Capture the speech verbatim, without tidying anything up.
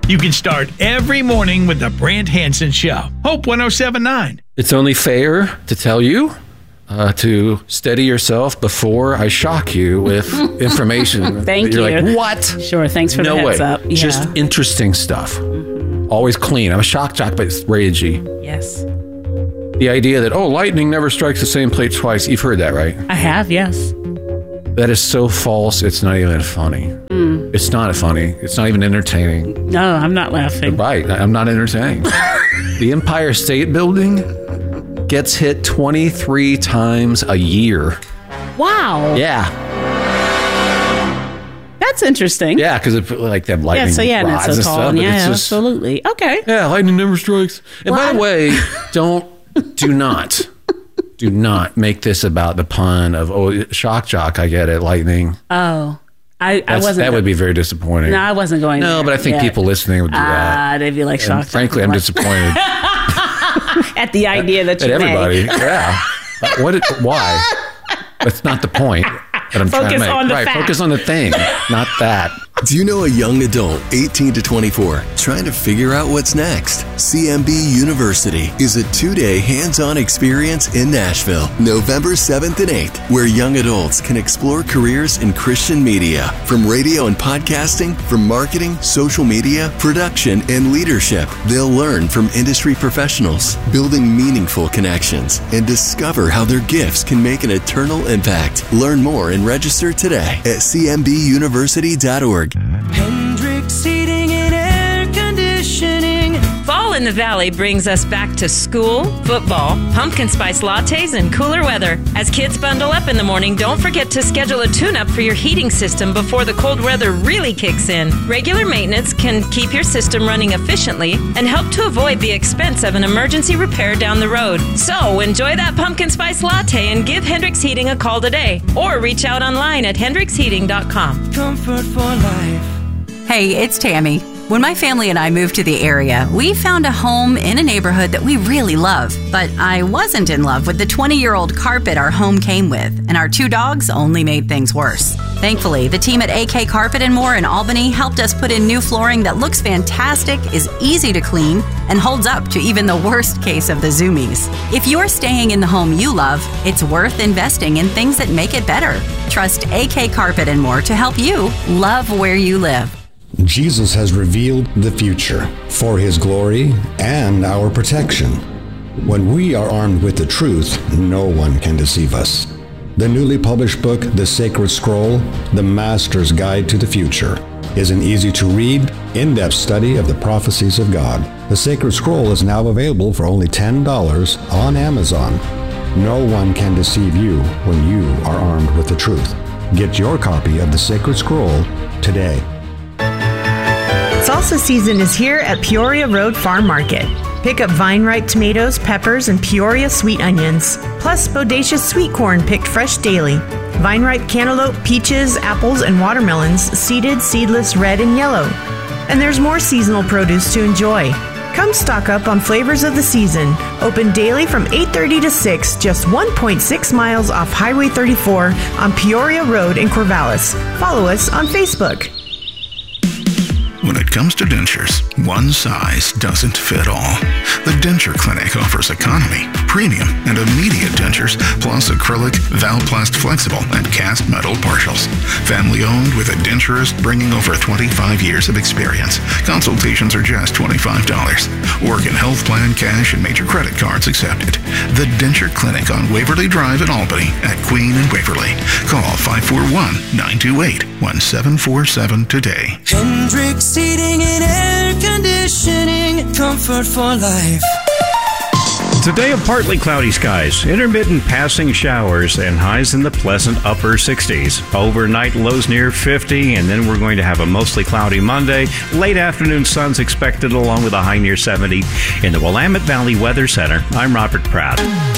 You can start every morning with the Brant Hansen Show. Hope one oh seven point nine. It's only fair to tell you uh, to steady yourself before I shock you with information. Thank You're you. like, what? Sure, thanks for no the heads way. up. Yeah. Just interesting stuff. Mm-hmm. Always clean. I'm a shock jock, but it's ragey. Yes. The idea that, oh, lightning never strikes the same plate twice. You've heard that, right? I have, yes. That is so false, it's not even funny. Mm. It's not funny. It's not even entertaining. No, I'm not laughing. Right, I'm not entertaining. The Empire State Building gets hit twenty-three times a year. Wow. Yeah. That's interesting. Yeah, because it like they have lightning Yeah, so yeah, and rods it's so and tall. stuff. And but yeah, it's just, absolutely. Okay. Yeah, lightning never strikes. And Well, by the I- way, don't, do not, do not make this about the pun of, oh, shock jock, I get it, lightning. Oh. I, I That's, wasn't. that would be very disappointing. No, I wasn't going No, there. but I think Yeah. people listening would do that. Ah, they'd be like And shocked. frankly, I'm Like- disappointed at the idea that you at everybody. may. Yeah. What? It, why? That's not the point that I'm trying Focus to make. on the right. fact. Focus on the thing, not that. Do you know a young adult, eighteen to twenty-four, trying to figure out what's next? C M B University is a two-day hands-on experience in Nashville, November seventh and eighth, where young adults can explore careers in Christian media, from radio and podcasting, from marketing, social media, production, and leadership. They'll learn from industry professionals, building meaningful connections, and discover how their gifts can make an eternal impact. Learn more and register today at c m b university dot org. Hendrix Heating and Air Conditioning. Fall in the Valley brings us back to school, football, pumpkin spice lattes, and cooler weather. As kids bundle up in the morning, don't forget to schedule a tune-up for your heating system before the cold weather really kicks in. Regular maintenance can keep your system running efficiently and help to avoid the expense of an emergency repair down the road. So enjoy that pumpkin spice latte and give Hendrix Heating a call today, or reach out online at hendrix heating dot com. Comfort for life. Hey, it's Tammy. When my family and I moved to the area, we found a home in a neighborhood that we really love. But I wasn't in love with the twenty-year-old carpet our home came with, and our two dogs only made things worse. Thankfully, the team at A K Carpet and More in Albany helped us put in new flooring that looks fantastic, is easy to clean, and holds up to even the worst case of the zoomies. If you're staying in the home you love, it's worth investing in things that make it better. Trust A K Carpet and More to help you love where you live. Jesus has revealed the future for his glory and our protection. When we are armed with the truth, no one can deceive us. The newly published book, The Sacred Scroll, The Master's Guide to the Future, is an easy-to-read, in-depth study of the prophecies of God. The Sacred Scroll is now available for only ten dollars on Amazon. No one can deceive you when you are armed with the truth. Get your copy of The Sacred Scroll today. Salsa season is here at Peoria Road Farm Market. Pick up vine-ripe tomatoes, peppers, and Peoria sweet onions, plus bodacious sweet corn picked fresh daily. Vine-ripe cantaloupe, peaches, apples, and watermelons, seeded, seedless, red, and yellow. And there's more seasonal produce to enjoy. Come stock up on flavors of the season. Open daily from eight thirty to six, just one point six miles off Highway thirty-four on Peoria Road in Corvallis. Follow us on Facebook. When it comes to dentures, one size doesn't fit all. The Denture Clinic offers economy, premium, and immediate dentures, plus acrylic, Valplast flexible, and cast metal partials. Family owned with a denturist bringing over twenty-five years of experience. Consultations are just twenty-five dollars. Oregon Health Plan, cash, and major credit cards accepted. The Denture Clinic on Waverly Drive in Albany at Queen and Waverly. Call five four one, nine two eight, one seven four seven today. Hendrix Heating and Air Conditioning. Comfort for life. Today, of partly cloudy skies, intermittent passing showers, and highs in the pleasant upper sixties. Overnight lows near fifty, and then we're going to have a mostly cloudy Monday. Late afternoon sun's expected along with a high near seventy. In the Willamette Valley Weather Center, I'm Robert Pratt.